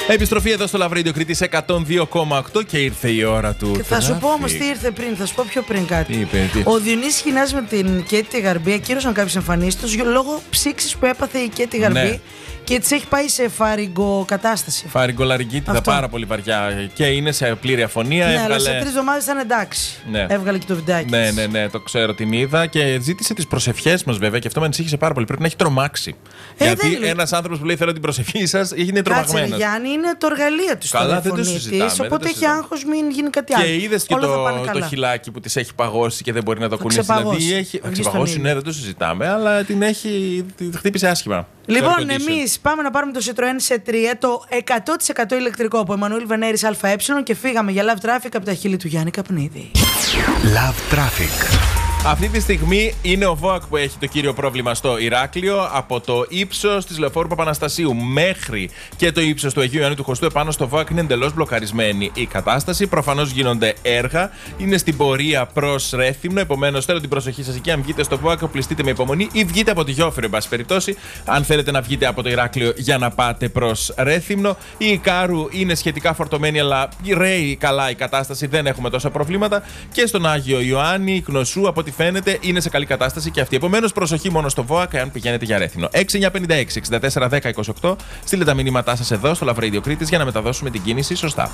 Επιστροφή εδώ στο Love Radio Κρήτης 102,8 και ήρθε η ώρα του. Και θα σου πω όμως τι ήρθε πριν, θα σου πω πιο πριν κάτι. Τι είπε, τι? Ο Διονύσης Χινάς με την Κέτη Γαρμπή ακύρωσαν κάποιες εμφανίσεις τους λόγω ψήξης που έπαθε η Κέτη Γαρμπή. Ναι. Και της έχει πάει σε φάριγκοκατάσταση. Φάριγκολαριγκίτιδα πάρα πολύ βαριά. Και είναι σε πλήρη αφωνία. Ναι, αλλά σε 3 εβδομάδες ήταν εντάξει. Ναι. Έβγαλε και το βιντεάκι. Ναι, το ξέρω, την είδα και ζήτησε τις προσευχές μας βέβαια και αυτό με ανησύχησε πάρα πολύ. Πρέπει να έχει τρομάξει. Γιατί ένας άνθρωπος που λέει θέλω την προσευχή σας έγινε τρομαγμένος. Κάτσε, Γιάννη, είναι το εργαλείο της. Καλά, δεν το συζητάμε. Οπότε έχει άγχος, μην γίνει κάτι άλλο. Και είδες και το χιλάκι που της έχει παγώσει και δεν μπορεί να το κουνήσει. Δηλαδή θα ξεπαγώσει, ναι, δεν το συζητάμε, αλλά την χτύπησε άσχημα. Λοιπόν, εμείς πάμε να πάρουμε το Citroën C3, το 100% ηλεκτρικό από Εμμανουήλ Βενέρης ΑΕ και φύγαμε για Love Traffic από τα χείλη του Γιάννη Καπνίδη. Love Traffic. Αυτή τη στιγμή είναι ο ΒΟΑΚ που έχει το κύριο πρόβλημα στο Ηράκλειο. Από το ύψος της Λεωφόρου Παπαναστασίου μέχρι και το ύψος του Αγίου Ιωάννου του Χωστού επάνω στο ΒΟΑΚ είναι εντελώς μπλοκαρισμένη η κατάσταση. Προφανώς γίνονται έργα. Είναι στην πορεία προς Ρέθυμνο. Επομένως, θέλω την προσοχή σας εκεί. Αν βγείτε στο ΒΟΑΚ, πληστείτε με υπομονή ή βγείτε από τη Γιόφυρο, εν πάση περιπτώσει. Αν θέλετε να βγείτε από το Ηράκλειο για να πάτε προς Ρέθυμνο. Η Ικάρου είναι σχετικά φορτωμένη, αλλά ρέει καλά η κατάσταση. Δεν έχουμε τόσα προβλήματα. Και στον Άγιο Ιωάννη, η Κνωσού, από ό,τι φαίνεται, είναι σε καλή κατάσταση και αυτή. Επομένως, προσοχή μόνο στο ΒΟΑΚ, αν πηγαίνετε για Ρέθυμνο. 6956 64 10 28. Στείλτε τα μηνύματά σας εδώ στο Love Radio Κρήτης για να μεταδώσουμε την κίνηση σωστά.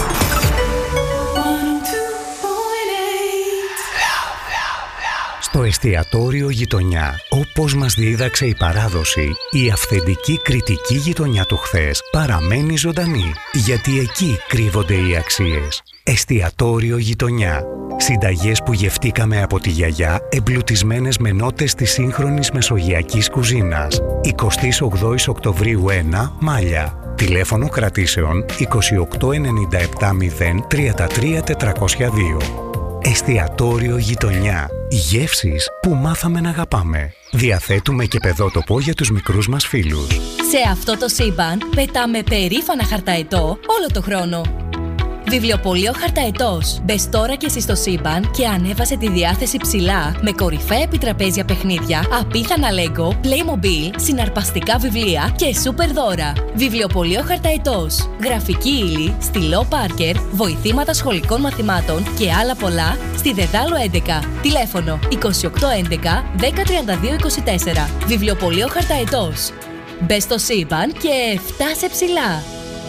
Στο εστιατόριο Γειτονιά, όπως μας δίδαξε η παράδοση, η αυθεντική κρητική γειτονιά του χθες παραμένει ζωντανή, γιατί εκεί κρύβονται οι αξίες. Εστιατόριο Γειτονιά. Συνταγές που γευτήκαμε από τη γιαγιά, εμπλουτισμένες με νότες της σύγχρονης μεσογειακής κουζίνας. 28 Οκτωβρίου 1, Μάλια. Τηλέφωνο κρατήσεων 28 97 0 33 402. Εστιατόριο Γειτονιά. Γεύσεις που μάθαμε να αγαπάμε. Διαθέτουμε και παιδότοπο για τους μικρούς μας φίλους. Σε αυτό το σύμπαν πετάμε περήφανα χαρταετό όλο το χρόνο. Βιβλιοπωλείο Χαρταετός. Μπες τώρα και εσύ στο σύμπαν και ανέβασε τη διάθεση ψηλά με κορυφαία επιτραπέζια παιχνίδια, απίθανα Lego, Playmobil, συναρπαστικά βιβλία και σούπερ δώρα. Βιβλιοπωλείο Χαρταετός. Γραφική ύλη, στυλό Πάρκερ, βοηθήματα σχολικών μαθημάτων και άλλα πολλά στη Δεδάλο 11. Τηλέφωνο 2811 1032 24. Βιβλιοπωλείο Χαρταετός. Μπες στο σύμπαν και φτάσε ψηλά.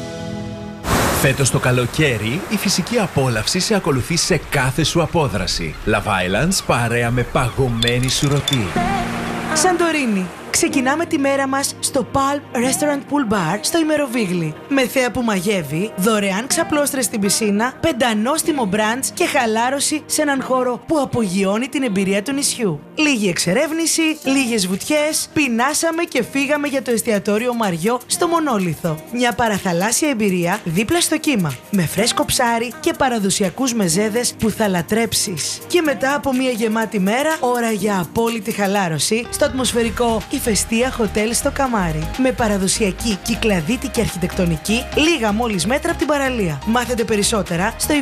Φέτος το καλοκαίρι, η φυσική απόλαυση σε ακολουθεί σε κάθε σου απόδραση. Love Islands παρέα με παγωμένη σουρωτή. Σαντορίνη. Ξεκινάμε τη μέρα μας στο Palm Restaurant Pool Bar στο Ημεροβίγλι. Με θέα που μαγεύει, δωρεάν ξαπλώστρες στην πισίνα, πεντανόστιμο μπραντς και χαλάρωση σε έναν χώρο που απογειώνει την εμπειρία του νησιού. Λίγη εξερεύνηση, λίγες βουτιές, πεινάσαμε και φύγαμε για το εστιατόριο Μαριό στο Μονόλιθο. Μια παραθαλάσσια εμπειρία δίπλα στο κύμα, με φρέσκο ψάρι και παραδοσιακούς μεζέδες που θα λατρέψεις. Και μετά από μια γεμάτη μέρα, ώρα για απόλυτη χαλάρωση στο ατμοσφαιρικό Ηφαιστία Hotel στο Καμάρι. Με παραδοσιακή κυκλαδίτικη αρχιτεκτονική, λίγα μόλις μέτρα από την παραλία. Μάθετε περισσότερα στο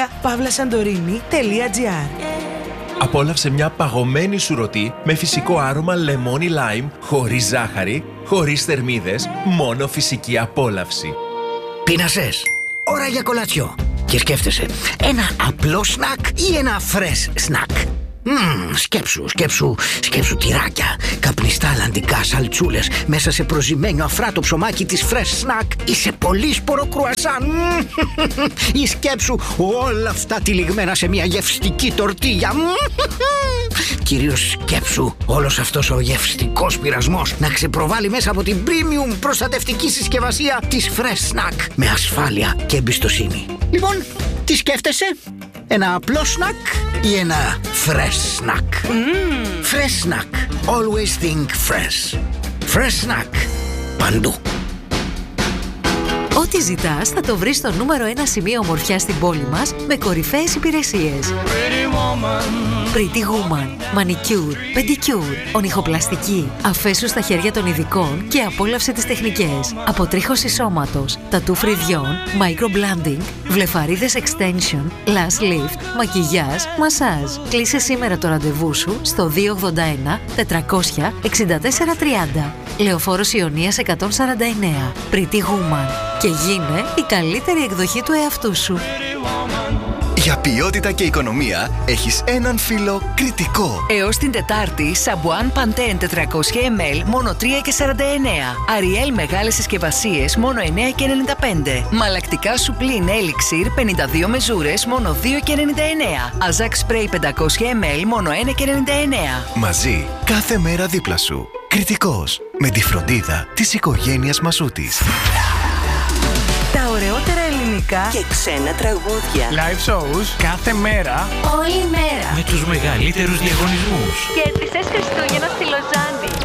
ηφαιστία-santorini.gr. Απόλαυσε μια παγωμένη σουρωτή με φυσικό άρωμα λεμόνι λάιμ, χωρίς ζάχαρη, χωρίς θερμίδες, μόνο φυσική απόλαυση. Πείνασες. Ώρα για κολατσιό. Και σκέφτεσαι, ένα απλό σνακ ή ένα fresh σνακ. Σκέψου τυράκια, καπνιστά αλλαντικά σαλτσούλες μέσα σε προζυμένιο αφράτο ψωμάκι της Fresh Snack ή σε πολύσπορο κρουασάν. Ή σκέψου όλα αυτά τυλιγμένα σε μια γευστική τορτίγια. Κυρίως σκέψου όλος αυτός ο γευστικός πειρασμός να ξεπροβάλλει μέσα από την premium προστατευτική συσκευασία της Fresh Snack με ασφάλεια και εμπιστοσύνη. Λοιπόν, τι σκέφτεσαι? Ένα απλό σνακ ή ένα fresh snack? Fresh snack. Always think fresh. Fresh snack. Παντού. Ό,τι ζητάς θα το βρεις στο νούμερο 1 σημείο ομορφιάς στην πόλη μας με κορυφαίες υπηρεσίες. Pretty Woman, Manicure, Pedicure, ονυχοπλαστική. Αφέσου στα χέρια των ειδικών και απόλαυσε τις τεχνικές. Αποτρίχωση σώματος, τατού φρυδιών, microblading, βλεφαρίδες extension, lash lift, μακιγιάζ, μασάζ. Κλείσε σήμερα το ραντεβού σου στο 281 400 64 30. Λεωφόρος Ιωνίας 149. Pretty Woman. και γίνε η καλύτερη εκδοχή του εαυτού σου. Για ποιότητα και οικονομία έχεις έναν φίλο Κρητικό. Έως την Τετάρτη, Σαμπουάν Παντέν 400 ml μόνο 3,49. Αριέλ μεγάλες συσκευασίες μόνο 9,95. Μαλακτικά Σουπλίν Έλιξιρ 52 μεζούρες μόνο 2,99. Αζάκ Σπρέι 500 ml μόνο 1,99. Μαζί, κάθε μέρα δίπλα σου. Κρητικός, με τη φροντίδα της οικογένειας Μασούτης. Τα ωραιότερα ελληνικά και ξένα τραγούδια. Live shows κάθε μέρα. Όλη μέρα. Με τους μεγαλύτερους διαγωνισμούς. Κέρδισες Χριστούγεννα στη Λοζάνη.